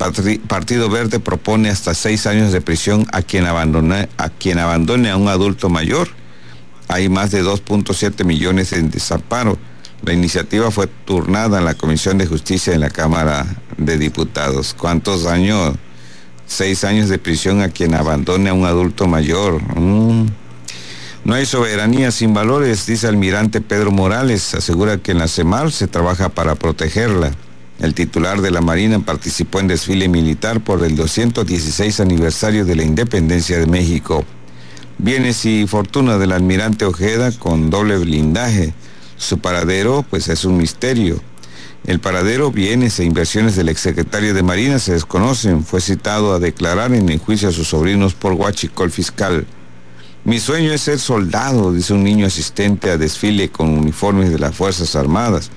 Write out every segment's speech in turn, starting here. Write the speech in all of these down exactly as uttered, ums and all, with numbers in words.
Partido Verde propone hasta seis años de prisión a quien abandone, a quien abandone a un adulto mayor. Hay más de dos punto siete millones en desamparo. La iniciativa fue turnada en la Comisión de Justicia en la Cámara de Diputados. ¿Cuántos años? Seis años de prisión a quien abandone a un adulto mayor. Mm. No hay soberanía sin valores, dice almirante Pedro Morales. Asegura que en la CEMAR se trabaja para protegerla. El titular de la Marina participó en desfile militar por el doscientos dieciséis aniversario de la independencia de México. Bienes y fortuna del almirante Ojeda con doble blindaje. Su paradero, pues, es un misterio. El paradero, bienes e inversiones del exsecretario de Marina se desconocen. Fue citado a declarar en el juicio a sus sobrinos por huachicol fiscal. Mi sueño es ser soldado, dice un niño asistente a desfile con uniformes de las Fuerzas Armadas.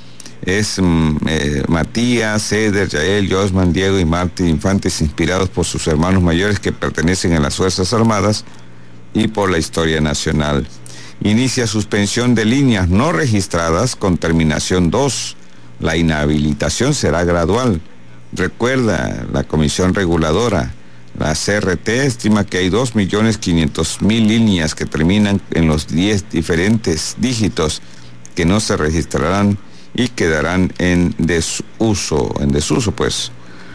Es mm, eh, Matías, Ceder, Yael, Josman, Diego y Martín Infantes, inspirados por sus hermanos mayores que pertenecen a las Fuerzas Armadas y por la historia nacional. Inicia suspensión de líneas no registradas con terminación dos. La inhabilitación será gradual. Recuerda, la Comisión Reguladora, la C R T, estima que hay dos millones quinientos mil líneas que terminan en los diez diferentes dígitos que no se registrarán y quedarán en desuso, en desuso pues.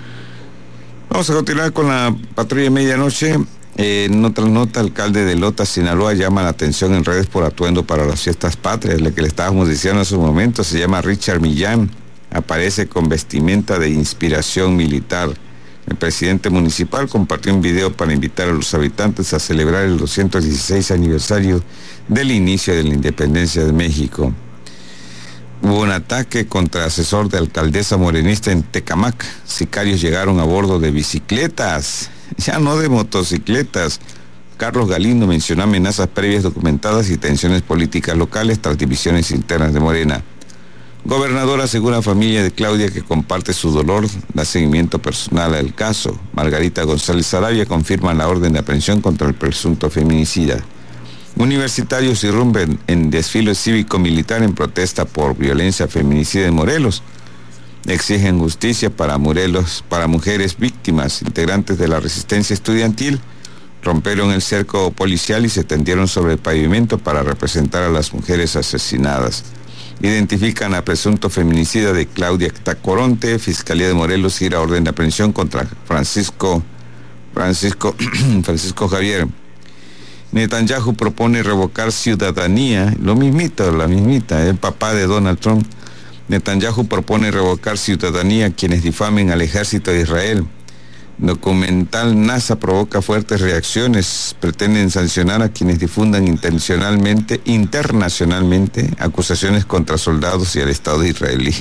Vamos a continuar con la patrulla de medianoche. Eh, en otra nota, alcalde de Lota, Sinaloa, llama la atención en redes por atuendo para las fiestas patrias. Lo que le estábamos diciendo en esos momentos, se llama Richard Millán, aparece con vestimenta de inspiración militar. El presidente municipal compartió un video para invitar a los habitantes a celebrar el doscientos dieciséis aniversario del inicio de la independencia de México. Hubo un ataque contra asesor de alcaldesa morenista en Tecámac. Sicarios llegaron a bordo de bicicletas, ya no de motocicletas. Carlos Galindo mencionó amenazas previas documentadas y tensiones políticas locales tras divisiones internas de Morena. Gobernador asegura a familia de Claudia que comparte su dolor, da seguimiento personal al caso. Margarita González Sarabia confirma la orden de aprehensión contra el presunto feminicida. Universitarios irrumpen en desfile cívico-militar en protesta por violencia feminicida en Morelos. Exigen justicia para Morelos, para mujeres víctimas. Integrantes de la resistencia estudiantil rompieron el cerco policial y se tendieron sobre el pavimento para representar a las mujeres asesinadas. Identifican a presunto feminicida de Claudia Tacoronte. Fiscalía de Morelos gira orden de aprehensión contra Francisco Francisco Francisco Javier. Netanyahu propone revocar ciudadanía, lo mismito, la mismita, el papá de Donald Trump. Netanyahu propone revocar ciudadanía a quienes difamen al ejército de Israel. Documental NASA provoca fuertes reacciones. Pretenden sancionar a quienes difundan intencionalmente, internacionalmente, acusaciones contra soldados y al Estado israelí.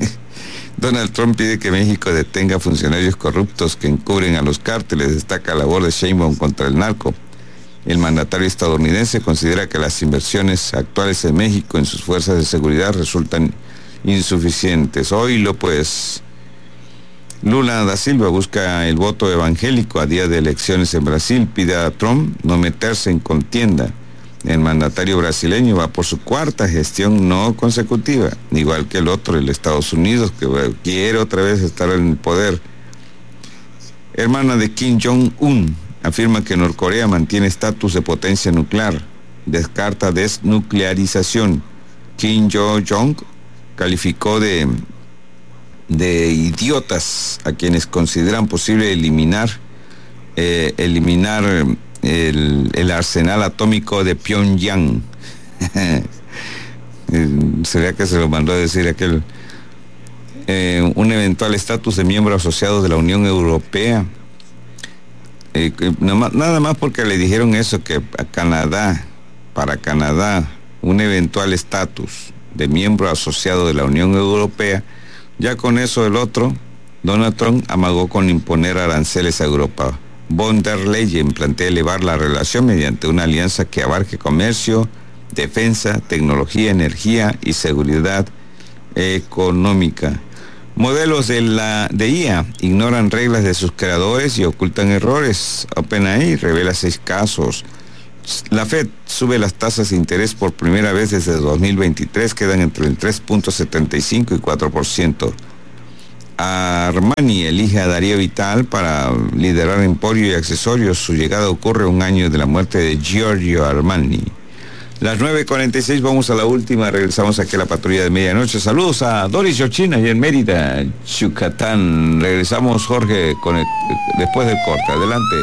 Donald Trump pide que México detenga funcionarios corruptos que encubren a los cárteles. Destaca la labor de Sheinbaum contra el narco. El mandatario estadounidense considera que las inversiones actuales en México en sus fuerzas de seguridad resultan insuficientes. Oílo pues. Lula da Silva busca el voto evangélico a día de elecciones en Brasil. Pide a Trump no meterse en contienda. El mandatario brasileño va por su cuarta gestión no consecutiva, igual que el otro, el Estados Unidos, que quiere otra vez estar en el poder. Hermana de Kim Jong-un afirma que Norcorea mantiene estatus de potencia nuclear. Descarta desnuclearización. Kim Jong-un calificó de, de idiotas a quienes consideran posible eliminar, eh, eliminar el, el arsenal atómico de Pyongyang. Sería que se lo mandó a decir aquel. Eh, un eventual estatus de miembro asociado de la Unión Europea. Eh, nada más porque le dijeron eso, que a Canadá, para Canadá, un eventual estatus de miembro asociado de la Unión Europea, ya con eso el otro, Donald Trump, amagó con imponer aranceles a Europa. Von der Leyen plantea elevar la relación mediante una alianza que abarque comercio, defensa, tecnología, energía y seguridad económica. Modelos de la de I A ignoran reglas de sus creadores y ocultan errores. OpenAI revela seis casos. La Fed sube las tasas de interés por primera vez desde dos mil veintitrés, quedan entre el tres punto setenta y cinco y cuatro por ciento. Armani elige a Darío Vital para liderar Emporio y Accesorios. Su llegada ocurre un año de la muerte de Giorgio Armani. Las nueve cuarenta y seis, vamos a la última, regresamos aquí a la patrulla de medianoche. Saludos a Doris Yochina y en Mérida, Yucatán. Regresamos, Jorge, con el, después del corte. Adelante.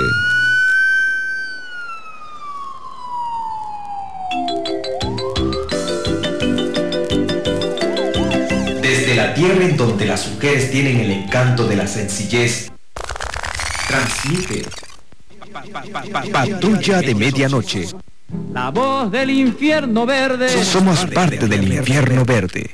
Desde la tierra en donde las mujeres tienen el encanto de la sencillez, transmite Patrulla de Medianoche. La voz del infierno verde. Somos parte del infierno verde.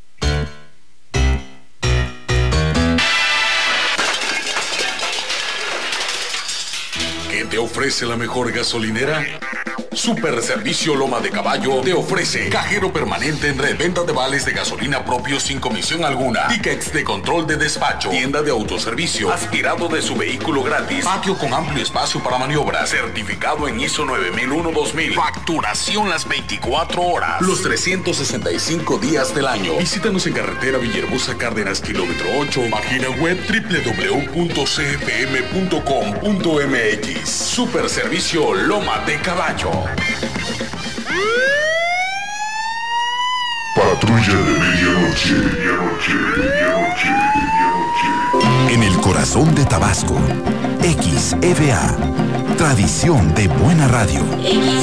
¿Qué te ofrece la mejor gasolinera? Super Servicio Loma de Caballo te ofrece cajero permanente en reventa de vales de gasolina propios sin comisión alguna, tickets de control de despacho, tienda de autoservicio, aspirado de su vehículo gratis, patio con amplio espacio para maniobras, certificado en I S O nueve mil uno dos mil, facturación las veinticuatro horas, los trescientos sesenta y cinco días del año. Visítanos en carretera Villahermosa Cárdenas, kilómetro ocho, página web doble u doble u doble u punto c f m punto com punto m x. Super Servicio Loma de Caballo. Patrulla de medianoche, medianoche, medianoche, medianoche. En el corazón de Tabasco, X E V A, tradición de buena radio.